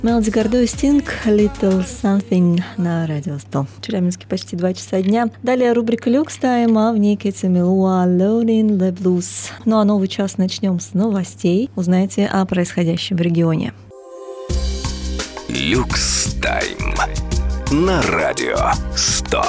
Мелоди Гардо и Стинг «Little Something» на Радио 100. В Челябинске почти 2 часа дня. Далее рубрика «Люкс Тайм», а в ней Кэти Мелуа «Loading the Blues». Ну а новый час начнем с новостей. Узнаете о происходящем в регионе. «Люкс Тайм» на Радио 100.